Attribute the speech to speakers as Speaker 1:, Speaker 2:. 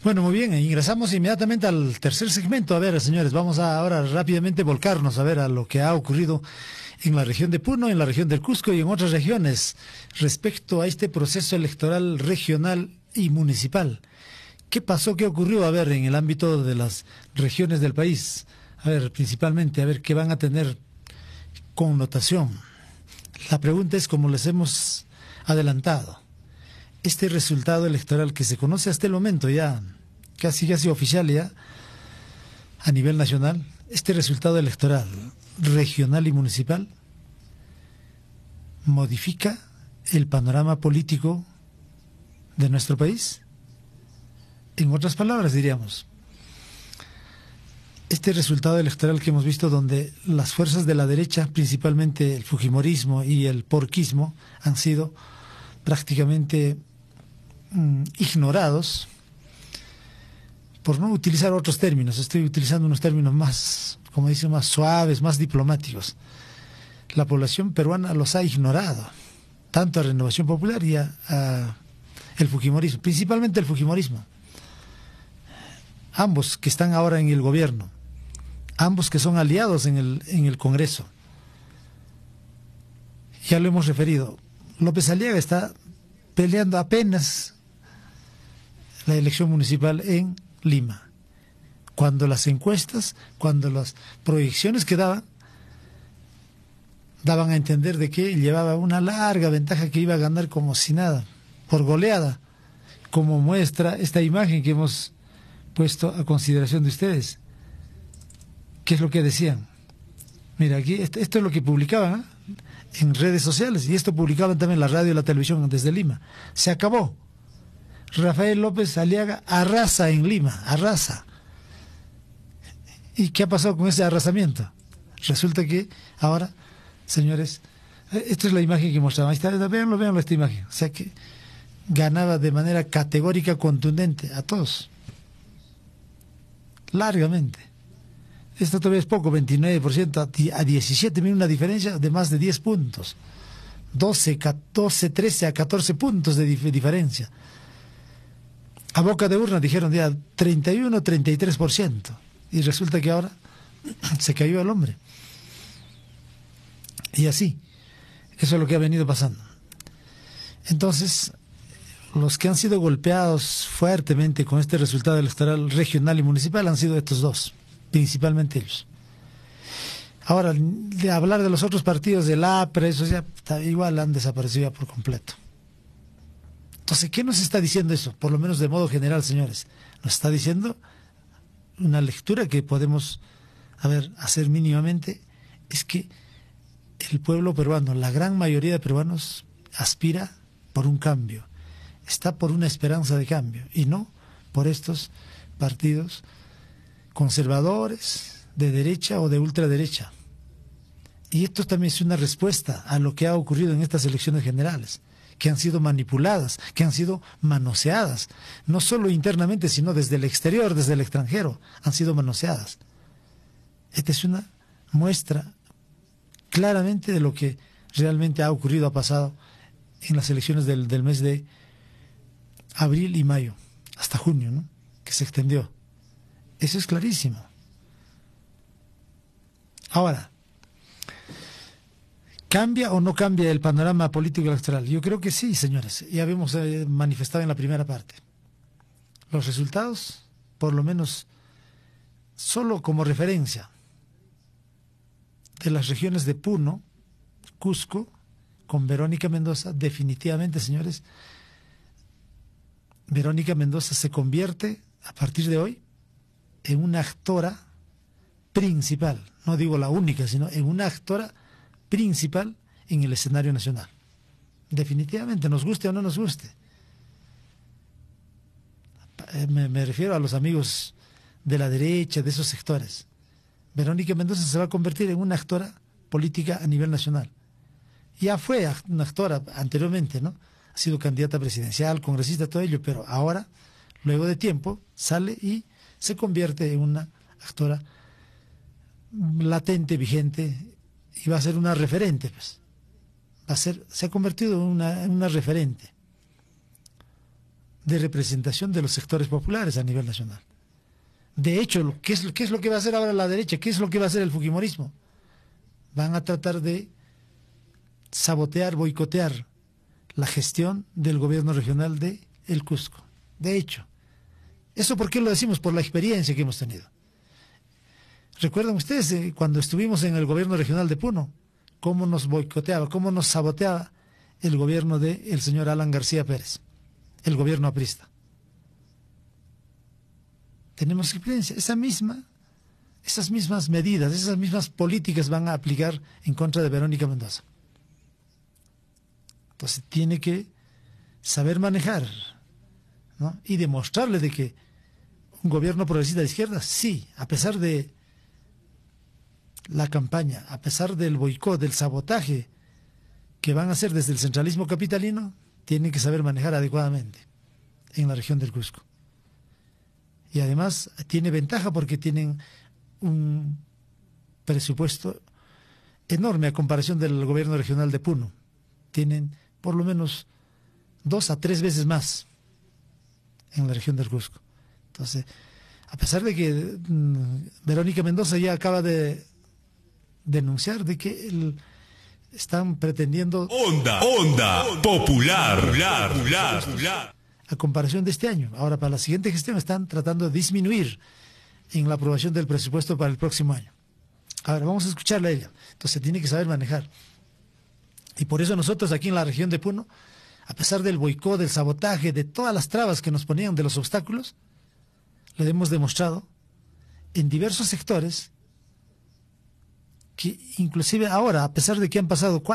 Speaker 1: Bueno, muy bien, ingresamos inmediatamente al tercer segmento. A ver, señores, vamos a ahora rápidamente volcarnos a ver a lo que ha ocurrido en la región de Puno, en la región del Cusco y en otras regiones respecto a este proceso electoral regional y municipal. ¿Qué pasó? ¿Qué ocurrió? A ver, en el ámbito de las regiones del país. A ver, principalmente, a ver qué van a tener connotación. La pregunta es, como les hemos adelantado, este resultado electoral que se conoce hasta el momento ya, casi oficial ya, a nivel nacional, este resultado electoral regional y municipal modifica el panorama político de nuestro país. En otras palabras, diríamos, este resultado electoral que hemos visto, donde las fuerzas de la derecha, principalmente el fujimorismo y el porquismo, han sido prácticamente ignorados, por no utilizar otros términos. Estoy utilizando unos términos más, como dicen, más suaves, más diplomáticos. La población peruana los ha ignorado, tanto a Renovación Popular y a el fujimorismo, principalmente el fujimorismo. Ambos que están ahora en el gobierno, ambos que son aliados en el Congreso. Ya lo hemos referido, López Aliaga está peleando apenas la elección municipal en Lima, cuando las encuestas, cuando las proyecciones que daban a entender de que llevaba una larga ventaja, que iba a ganar como si nada, por goleada, como muestra esta imagen que hemos puesto a consideración de ustedes. ¿Qué es lo que decían? Mira, aquí esto es lo que publicaban en redes sociales, y esto publicaban también la radio y la televisión desde Lima. Se acabó. Rafael López Aliaga arrasa en Lima, arrasa. ¿Y qué ha pasado con ese arrasamiento? Resulta que ahora, señores, esta es la imagen que mostraba. Ahí está, véanlo esta imagen. O sea que ganaba de manera categórica, contundente a todos. Largamente. Esto todavía es poco, 29% a 17, mira, una diferencia de más de 10 puntos. 12, 13 a 14 puntos de diferencia. A boca de urna dijeron ya 31, 33%. Y resulta que ahora se cayó el hombre. Y así, eso es lo que ha venido pasando. Entonces, los que han sido golpeados fuertemente con este resultado electoral regional y municipal han sido estos dos, principalmente ellos. Ahora, de hablar de los otros partidos, del APRA, eso ya igual han desaparecido ya por completo. Entonces, ¿qué nos está diciendo eso? Por lo menos de modo general, señores. Nos está diciendo una lectura que podemos, hacer mínimamente, es que el pueblo peruano, la gran mayoría de peruanos, aspira por un cambio, está por una esperanza de cambio, y no por estos partidos conservadores, de derecha o de ultraderecha. Y esto también es una respuesta a lo que ha ocurrido en estas elecciones generales, que han sido manipuladas, que han sido manoseadas, no solo internamente, sino desde el exterior, desde el extranjero, han sido manoseadas. Esta es una muestra claramente de lo que realmente ha ocurrido, ha pasado en las elecciones del mes de abril y mayo, hasta junio, ¿no?, que se extendió. Eso es clarísimo. Ahora, ¿cambia o no cambia el panorama político electoral? Yo creo que sí, señores. Ya habíamos manifestado en la primera parte. Los resultados, por lo menos, solo como referencia, de las regiones de Puno, Cusco, con Verónica Mendoza, definitivamente, señores, Verónica Mendoza se convierte, a partir de hoy, en una actora principal, no digo la única, sino en una actora principal en el escenario nacional. Definitivamente, nos guste o no nos guste. Me refiero a los amigos de la derecha, de esos sectores. Verónica Mendoza se va a convertir en una actora política a nivel nacional. Ya fue una actora anteriormente, ¿no? Ha sido candidata presidencial, congresista, todo ello, pero ahora, luego de tiempo, sale y se convierte en una actora latente, vigente, y va a ser una referente, pues. Se ha convertido en una referente. de representación de los sectores populares a nivel nacional. De hecho, ¿qué es lo que va a hacer ahora la derecha? ¿Qué es lo que va a hacer el fujimorismo? Van a tratar de sabotear, boicotear la gestión del gobierno regional de El Cusco. De hecho, ¿eso por qué lo decimos? Por la experiencia que hemos tenido. ¿Recuerdan ustedes cuando estuvimos en el gobierno regional de Puno? ¿Cómo nos boicoteaba, cómo nos saboteaba el gobierno del señor Alan García Pérez, el gobierno aprista? Tenemos experiencia. Esas mismas medidas, esas mismas políticas van a aplicar en contra de Verónica Mendoza. Entonces tiene que saber manejar, ¿no? Y demostrarle de que un gobierno progresista de izquierda, sí, a pesar de la campaña, a pesar del boicot, del sabotaje que van a hacer desde el centralismo capitalino, tienen que saber manejar adecuadamente en la región del Cusco. Y además tiene ventaja porque tienen un presupuesto enorme a comparación del gobierno regional de Puno. Tienen por lo menos 2 a 3 veces más en la región del Cusco. Entonces, a pesar de que Verónica Mendoza ya acaba de denunciar de que están pretendiendo
Speaker 2: onda popular
Speaker 1: a comparación de este año. Ahora, para la siguiente gestión están tratando de disminuir en la aprobación del presupuesto para el próximo año. Ahora, vamos a escucharla a ella. Entonces, tiene que saber manejar. Y por eso nosotros aquí en la región de Puno, a pesar del boicot, del sabotaje, de todas las trabas que nos ponían, de los obstáculos, le hemos demostrado en diversos sectores que inclusive ahora, a pesar de que han pasado